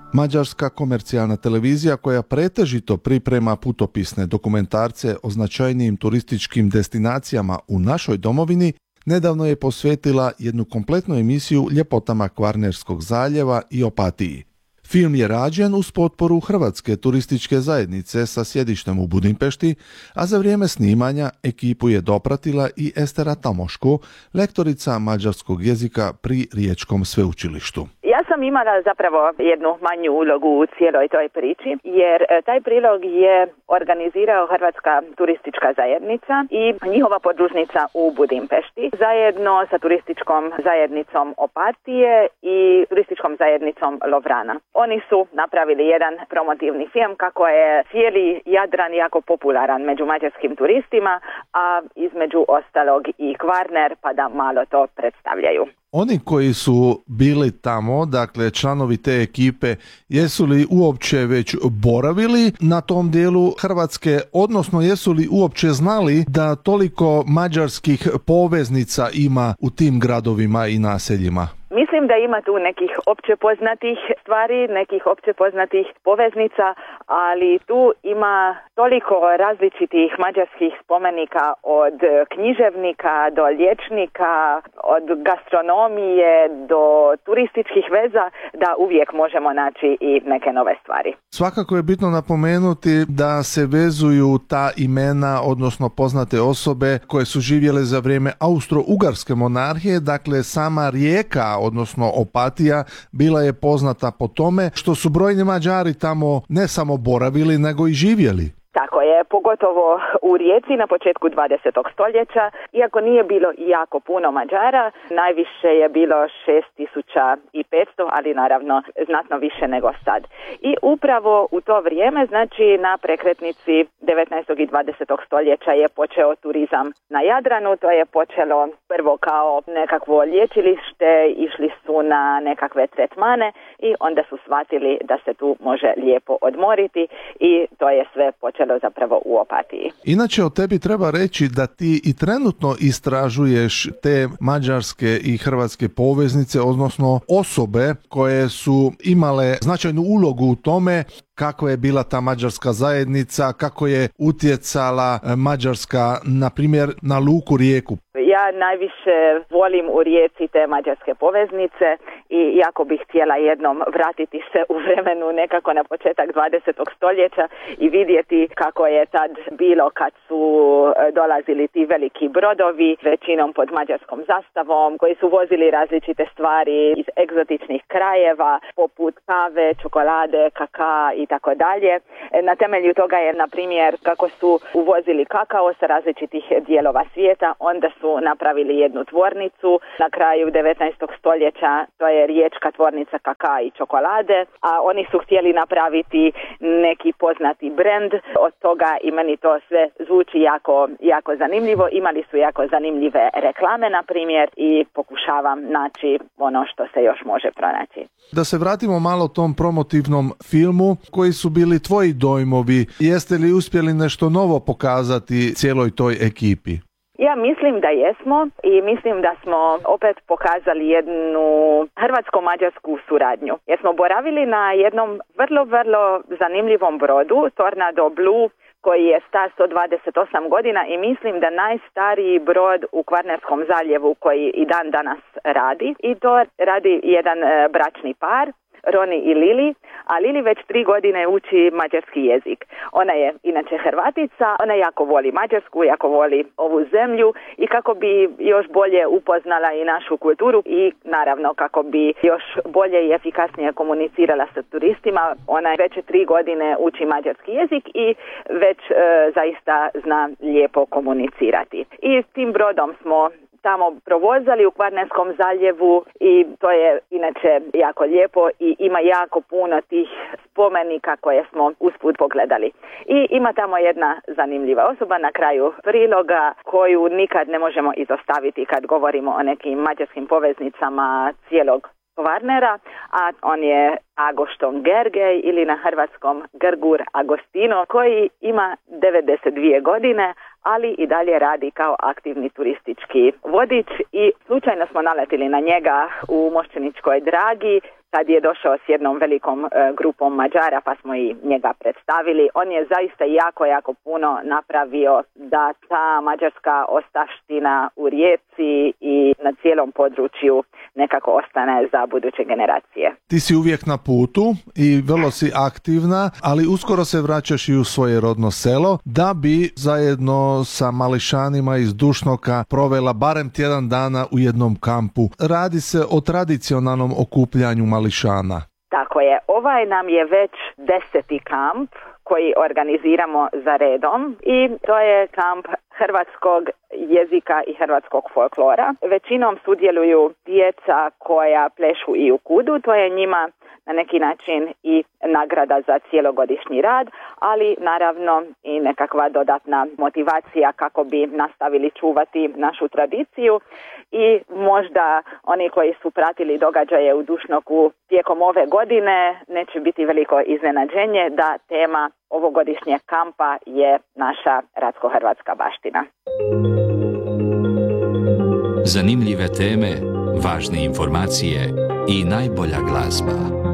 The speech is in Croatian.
Mađarska komercijalna televizija koja pretežito priprema putopisne dokumentarce o značajnijim turističkim destinacijama u našoj domovini nedavno je posvetila jednu kompletnu emisiju ljepotama Kvarnerskog zaljeva i Opatiji. Film je rađen uz potporu Hrvatske turističke zajednice sa sjedištem u Budimpešti, a za vrijeme snimanja ekipu je dopratila i Estera Tamoško, lektorica mađarskog jezika pri Riječkom sveučilištu. Ja sam imala zapravo jednu manju ulogu u cijeloj toj priči, jer taj prilog je organizirao Hrvatska turistička zajednica i njihova podružnica u Budimpešti, zajedno sa turističkom zajednicom Opatije i turističkom zajednicom Lovrana. Oni su napravili jedan promotivni film kako je cijeli Jadran jako popularan među mađarskim turistima, a između ostalog i Kvarner, pa da malo to predstavljaju. Oni koji su bili tamo, dakle članovi te ekipe, jesu li uopće već boravili na tom dijelu Hrvatske, odnosno jesu li uopće znali da toliko mađarskih poveznica ima u tim gradovima i naseljima? Mislim da ima tu nekih opće poznatih stvari, nekih opće poznatih poveznica, ali tu ima toliko različitih mađarskih spomenika, od književnika do liječnika, od gastronomije do turističkih veza, da uvijek možemo naći i neke nove stvari. Svakako je bitno napomenuti da se vezuju ta imena, odnosno poznate osobe koje su živjele za vrijeme Austro-Ugarske monarhije, dakle sama Rijeka, odnosno Opatija, bila je poznata po tome što su brojni Mađari tamo ne samo boravili, nego i živjeli. Tako je, pogotovo u Rijeci na početku 20. stoljeća, iako nije bilo jako puno Mađara, najviše je bilo 6500, ali naravno znatno više nego sad. I upravo u to vrijeme, znači na prekretnici 19. i 20. stoljeća je počeo turizam na Jadranu. To je počelo prvo kao nekakvo liječilište, išli su na nekakve tretmane i onda su shvatili da se tu može lijepo odmoriti i to je sve počelo zapravo u Opatiji. Inače, o tebi treba reći da ti i trenutno istražuješ te mađarske i hrvatske poveznice, odnosno osobe koje su imale značajnu ulogu u tome kako je bila ta mađarska zajednica, kako je utjecala Mađarska, na primjer, na luku Rijeku. Ja najviše volim u Rijeci te mađarske poveznice i jako bih htjela jednom vratiti se u vremenu nekako na početak 20. stoljeća i vidjeti kako je tad bilo kad su dolazili ti veliki brodovi, većinom pod mađarskom zastavom, koji su vozili različite stvari iz egzotičnih krajeva, poput kave, čokolade, kaka i tako dalje. Na temelju toga je, na primjer, kako su uvozili kakao sa različitih dijelova svijeta, onda su napravili jednu tvornicu na kraju 19. stoljeća, to je riječka tvornica kaka i čokolade, a oni su htjeli napraviti neki poznati brend od toga i meni to sve zvuči jako zanimljivo. Imali su jako zanimljive reklame, na primjer, i pokušavam naći ono što se još može pronaći. Da se vratimo malo tom promotivnom filmu, koji su bili tvoji dojmovi? Jeste li uspjeli nešto novo pokazati cijeloj toj ekipi? Ja mislim da jesmo i mislim da smo opet pokazali jednu hrvatsko-mađarsku suradnju. Jer smo boravili na jednom vrlo zanimljivom brodu, Tornado Blue, koji je star 128 godina i mislim da najstariji brod u Kvarnerskom zaljevu koji i dan danas radi. I to radi jedan bračni par, Roni i Lili, a Lili već 3 godine uči mađarski jezik. Ona je inače Hrvatica, ona jako voli Mađarsku, jako voli ovu zemlju i kako bi još bolje upoznala i našu kulturu i naravno kako bi još bolje i efikasnije komunicirala sa turistima, ona već 3 godine uči mađarski jezik i već zaista zna lijepo komunicirati. I s tim brodom smo tamo provozali u Kvarnerskom zaljevu i to je inače jako lijepo i ima jako puno tih spomenika koje smo usput pogledali. I ima tamo jedna zanimljiva osoba na kraju priloga koju nikad ne možemo izostaviti kad govorimo o nekim mađarskim poveznicama cijelog Kvarnera, a on je Agošton Gergej ili na hrvatskom Grgur Agostino, koji ima 92 godine, ali i dalje radi kao aktivni turistički vodič i slučajno smo naletili na njega u Mošćeničkoj Dragi kad je došao s jednom velikom grupom Mađara, pa smo i njega predstavili. On je zaista jako puno napravio da ta mađarska ostavština u Rijeci i na cijelom području nekako ostane za buduće generacije. Ti si uvijek na putu i vrlo si aktivna, ali uskoro se vraćaš i u svoje rodno selo da bi zajedno sa mališanima iz Dušnoka provela barem tjedan dana u jednom kampu. Radi se o tradicionalnom okupljanju mališana. Tako je. Ovaj nam je već 10. kamp koji organiziramo za redom i to je kamp hrvatskog jezika i hrvatskog folklora. Većinom sudjeluju djeca koja plešu i u kudu, to je njima na neki način i nagrada za cijelogodišnji rad, ali naravno i nekakva dodatna motivacija kako bi nastavili čuvati našu tradiciju i možda oni koji su pratili događaje u Dušnoku tijekom ove godine neće biti veliko iznenađenje da tema ovogodišnjeg kampa je naša ratsko-hrvatska baština. Zanimljive teme, važne informacije i najbolja glazba.